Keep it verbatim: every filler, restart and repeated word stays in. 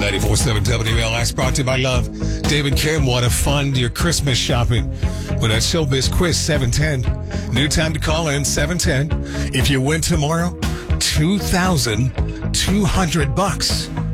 ninety-four point seven W L S brought to you by Love. David Kim, want to fund your Christmas shopping with that Showbiz Quiz seven ten. New time to call in seven ten. If you win tomorrow, two thousand two hundred bucks.